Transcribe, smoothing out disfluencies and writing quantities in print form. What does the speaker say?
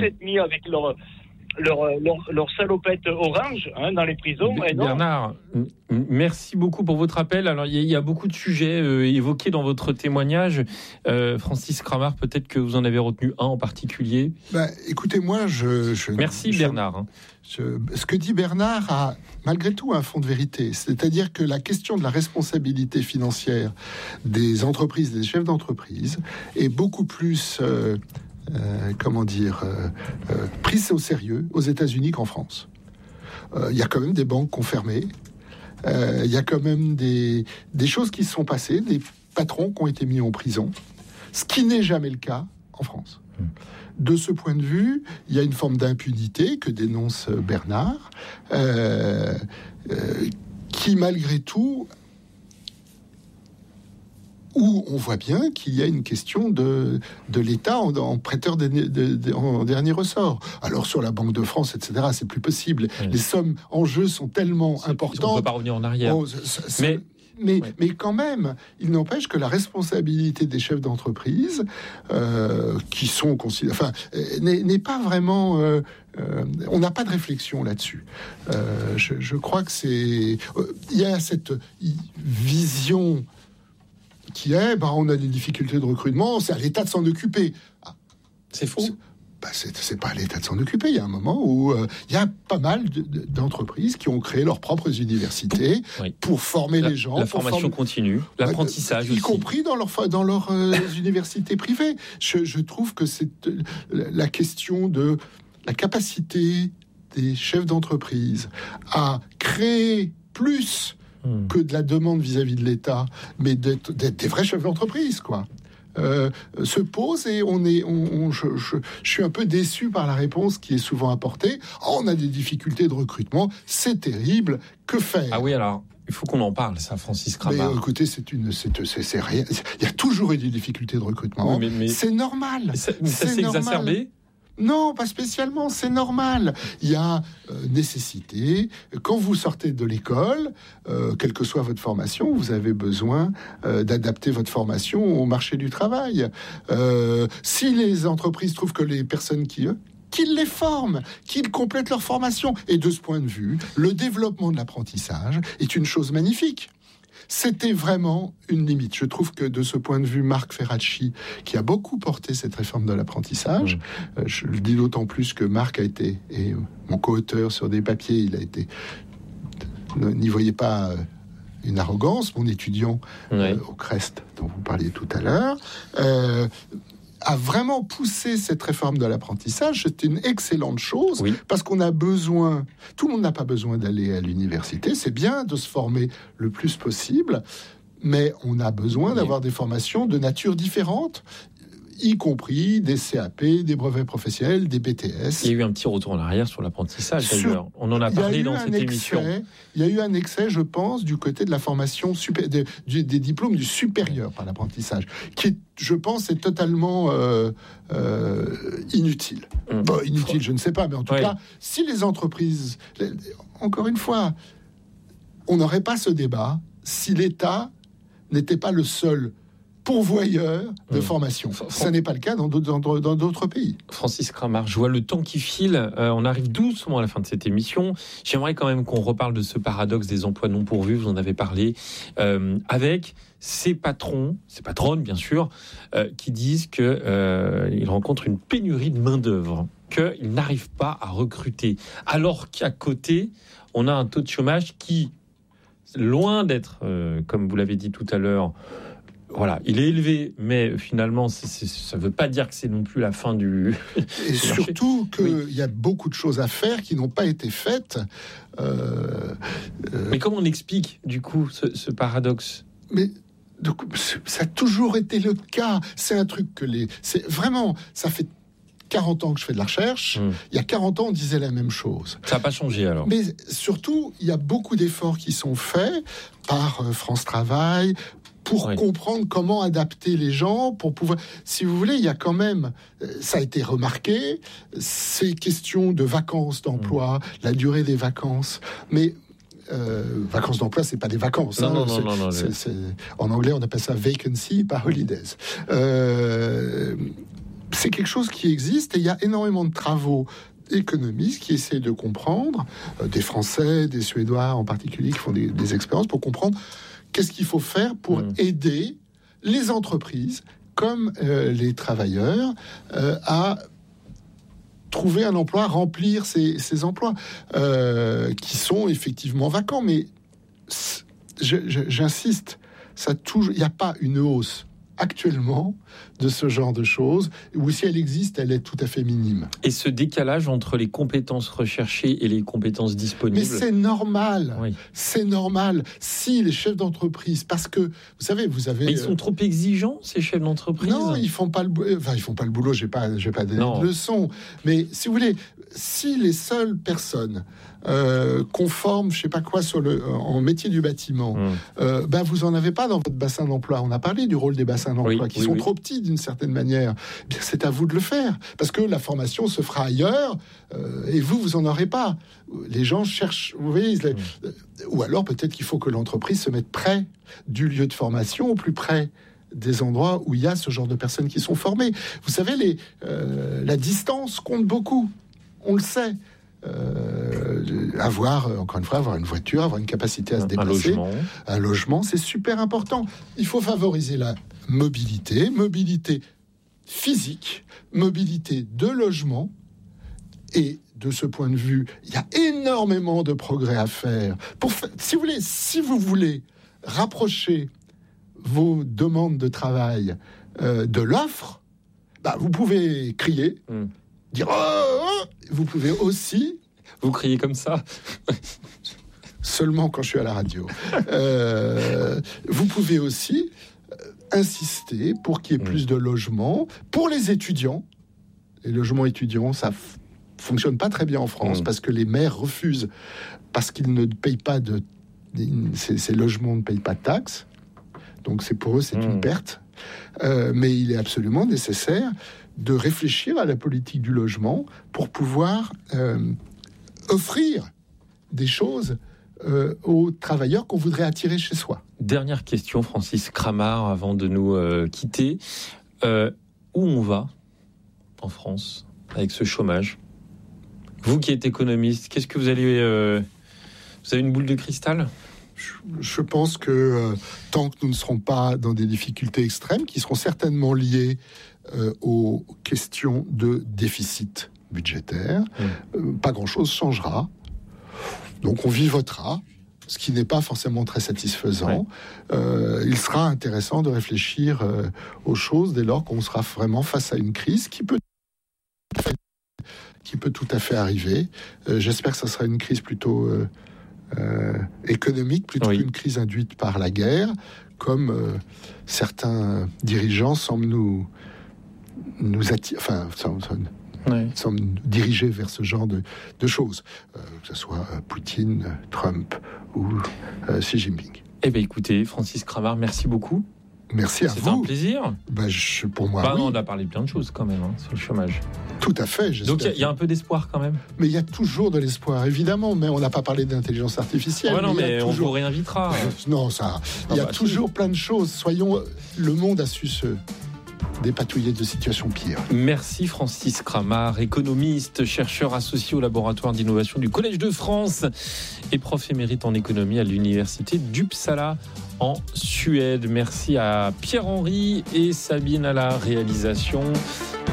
être mis avec leur salopette orange dans les prisons. Bernard, merci beaucoup pour votre appel. Alors, il y a beaucoup de sujets évoqués dans votre témoignage. Francis Cramart, peut-être que vous en avez retenu un en particulier. Écoutez, moi, Merci Bernard. Ce que dit Bernard a malgré tout un fond de vérité. C'est-à-dire que la question de la responsabilité financière des entreprises, des chefs d'entreprise, est beaucoup plus... prise au sérieux aux États-Unis qu'en France. Il y a quand même des banques qui ont fermé. Il y a quand même des choses qui se sont passées, des patrons qui ont été mis en prison, ce qui n'est jamais le cas en France. De ce point de vue, il y a une forme d'impunité que dénonce Bernard, qui malgré tout, où on voit bien qu'il y a une question de l'État en prêteur en dernier ressort. Alors sur la Banque de France, etc., c'est plus possible. Oui. Les sommes en jeu sont tellement importantes. On ne peut pas revenir en arrière. Mais quand même, il n'empêche que la responsabilité des chefs d'entreprise, qui sont considérés, n'est pas vraiment. On n'a pas de réflexion là-dessus. Je crois que c'est. Il y a cette vision qui est, on a des difficultés de recrutement, c'est à l'État de s'en occuper. C'est faux. C'est pas à l'État de s'en occuper. Il y a un moment où il y a pas mal d'entreprises qui ont créé leurs propres universités pour former les gens. La formation continue, l'apprentissage y compris dans leurs universités privées. Je trouve que c'est la question de la capacité des chefs d'entreprise à créer plus que de la demande vis-à-vis de l'État, mais d'être des vrais chefs d'entreprise, quoi. Se pose et je suis un peu déçu par la réponse qui est souvent apportée. On a des difficultés de recrutement, c'est terrible, que faire ? Ah oui, alors il faut qu'on en parle, ça, Francis Cramart. Mais écoutez, c'est rien. Il y a toujours eu des difficultés de recrutement. Mais c'est normal. Ça s'est exacerbé ? Non, pas spécialement, c'est normal. Il y a nécessité. Quand vous sortez de l'école, quelle que soit votre formation, vous avez besoin d'adapter votre formation au marché du travail. Si les entreprises trouvent que les personnes qu'ils les forment, qu'ils complètent leur formation. Et de ce point de vue, le développement de l'apprentissage est une chose magnifique. C'était vraiment une limite. Je trouve que de ce point de vue, Marc Ferracci, qui a beaucoup porté cette réforme de l'apprentissage, je le dis d'autant plus que Marc a été, et mon co-auteur sur des papiers, il a été, n'y voyez pas une arrogance, mon étudiant au CREST, dont vous parliez tout à l'heure, a vraiment poussé cette réforme de l'apprentissage. C'est une excellente chose, parce qu'on a besoin, tout le monde n'a pas besoin d'aller à l'université, c'est bien de se former le plus possible, mais on a besoin d'avoir des formations de nature différente, y compris des CAP, des brevets professionnels, des BTS. Il y a eu un petit retour en arrière sur l'apprentissage, d'ailleurs. On en a parlé dans cette émission. Il y a eu un excès, je pense, du côté de la formation des diplômes du supérieur par l'apprentissage, qui, je pense, est totalement inutile. Inutile, je ne sais pas, mais en tout cas, si les entreprises... Encore une fois, on n'aurait pas ce débat si l'État n'était pas le seul pourvoyeur de formation. Ça n'est pas le cas dans d'autres pays. Francis Cramart, je vois le temps qui file. On arrive doucement à la fin de cette émission. J'aimerais quand même qu'on reparle de ce paradoxe des emplois non pourvus. Vous en avez parlé. Avec ces patrons, ces patronnes bien sûr, qui disent qu'ils rencontrent une pénurie de main-d'œuvre, qu'ils n'arrivent pas à recruter. Alors qu'à côté, on a un taux de chômage qui, loin d'être, comme vous l'avez dit tout à l'heure, voilà, il est élevé, mais finalement, ça ne veut pas dire que c'est non plus la fin du... Et surtout qu'il y a beaucoup de choses à faire qui n'ont pas été faites. Mais comment on explique, du coup, ce paradoxe ? Mais ça a toujours été le cas. C'est un truc que c'est vraiment... Ça fait 40 ans que je fais de la recherche. Il y a 40 ans, on disait la même chose. Ça n'a pas changé, alors. Mais surtout, il y a beaucoup d'efforts qui sont faits par France Travail, pour comprendre comment adapter les gens, pour pouvoir... Si vous voulez, il y a quand même... Ça a été remarqué, ces questions de vacances d'emploi, la durée des vacances, mais... vacances d'emploi, c'est pas des vacances. Non. En anglais, on appelle ça vacancy, pas holidays. c'est quelque chose qui existe et il y a énormément de travaux économistes qui essaient de comprendre, des Français, des Suédois en particulier, qui font des expériences pour comprendre qu'est-ce qu'il faut faire pour aider les entreprises comme les travailleurs à trouver un emploi, remplir ces emplois qui sont effectivement vacants. Mais j'insiste, il n'y a pas une hausse actuellement de ce genre de choses, ou si elle existe, elle est tout à fait minime. Et ce décalage entre les compétences recherchées et les compétences disponibles... Mais c'est normal, oui. C'est normal. Si les chefs d'entreprise, parce que, vous savez, vous avez... Mais ils sont trop exigeants, ces chefs d'entreprise. Non, ils font pas le boulot. Enfin, ils font pas le boulot, je vais pas donner de leçons. Mais si vous voulez, si les seules personnes qu'on forme, je sais pas quoi, en métier du bâtiment, vous en avez pas dans votre bassin d'emploi. On a parlé du rôle des bassins d'emploi qui sont trop petits d'une certaine manière. Bien, c'est à vous de le faire, parce que la formation se fera ailleurs et vous en aurez pas. Les gens cherchent, vous voyez, ou alors peut-être qu'il faut que l'entreprise se mette près du lieu de formation, au plus près des endroits où il y a ce genre de personnes qui sont formées. Vous savez, la distance compte beaucoup. On le sait. Avoir une voiture, avoir une capacité à se déplacer, un logement, c'est super important. Il faut favoriser la mobilité physique, mobilité de logement, et de ce point de vue, il y a énormément de progrès à faire. Si vous voulez rapprocher vos demandes de travail de l'offre, vous pouvez crier, dire oh, vous pouvez aussi... Vous criez comme ça? Seulement quand je suis à la radio. Vous pouvez aussi insister pour qu'il y ait plus de logements pour les étudiants. Les logements étudiants, ça fonctionne pas très bien en France parce que les maires refusent, parce qu'ils ne payent pas ces logements ne payent pas de taxes. Donc pour eux, c'est une perte. Mais il est absolument nécessaire de réfléchir à la politique du logement pour pouvoir offrir des choses aux travailleurs qu'on voudrait attirer chez soi. Dernière question, Francis Cramart, avant de nous quitter. Où on va en France avec ce chômage? Vous qui êtes économiste, qu'est-ce que vous allez... vous avez une boule de cristal? Je pense que tant que nous ne serons pas dans des difficultés extrêmes, qui seront certainement liées aux questions de déficit budgétaire, pas grand-chose changera. Donc on vivotera, ce qui n'est pas forcément très satisfaisant. Il sera intéressant de réfléchir aux choses dès lors qu'on sera vraiment face à une crise qui peut tout à fait arriver. J'espère que ça sera une crise plutôt économique, plutôt qu'une crise induite par la guerre, comme certains dirigeants semblent nous semblent nous diriger vers ce genre de choses, que ce soit Poutine, Trump ou Xi Jinping. Eh bien, écoutez, Francis Cramart, merci beaucoup. Merci à vous. C'était un plaisir. Pour moi, oui. On a parlé de plein de choses quand même sur le chômage. Tout à fait. Donc il y a un peu d'espoir quand même. Mais il y a toujours de l'espoir, évidemment. Mais on n'a pas parlé d'intelligence artificielle. Mais on vous réinvitera. Non, ça. Il y a toujours plein de choses. Le monde a su se dépatouiller de situations pires. Merci Francis Cramart, économiste, chercheur associé au laboratoire d'innovation du Collège de France et prof émérite en économie à l'université d'Uppsala en Suède. Merci à Pierre-Henri et Sabine à la réalisation.